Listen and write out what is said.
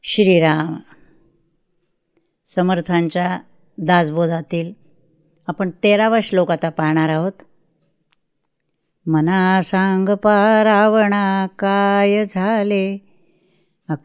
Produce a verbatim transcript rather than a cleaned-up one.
श्रीराम. समर्थांच्या दासबोधातील आपण तेरावा श्लोक आता पाहणार आहोत. मना सांग पारावणा काय झाले,